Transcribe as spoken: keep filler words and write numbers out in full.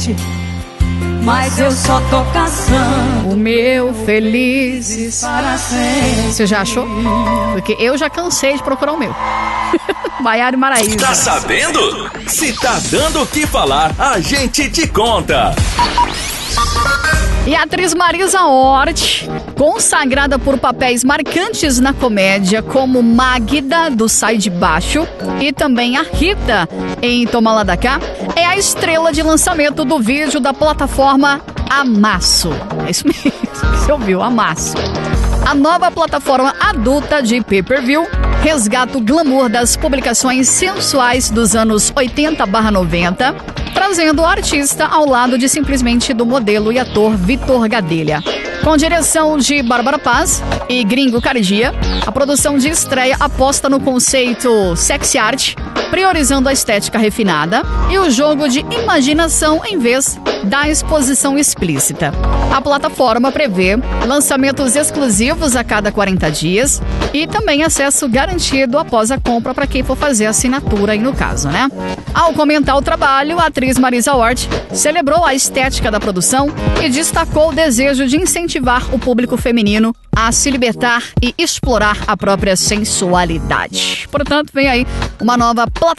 mas eu só tô caçando o meu Felizes para sempre. Você já achou? Porque eu já cansei de procurar o meu. Maiara e Maraísa. Tá sabendo? Se tá dando o que falar, a gente te conta. E a atriz Marisa Hort, consagrada por papéis marcantes na comédia, como Magda, do Sai de Baixo, e também a Rita, em Toma Lá da Cá, é a estrela de lançamento do vídeo da plataforma Amasso. É isso mesmo, você ouviu, Amasso. A nova plataforma adulta de pay-per-view resgata o glamour das publicações sensuais dos anos oitenta barra noventa, trazendo o artista ao lado de simplesmente do modelo e ator Vitor Gadelha. Com direção de Bárbara Paz e Gringo Cardia, a produção de estreia aposta no conceito sexy art, priorizando a estética refinada e o jogo de imaginação em vez da exposição explícita. A plataforma prevê lançamentos exclusivos a cada quarenta dias e também acesso garantido após a compra para quem for fazer assinatura aí no caso, né? Ao comentar o trabalho, a atriz Marisa Hort celebrou a estética da produção e destacou o desejo de incentivar o público feminino a se libertar e explorar a própria sensualidade. Portanto, vem aí uma nova plataforma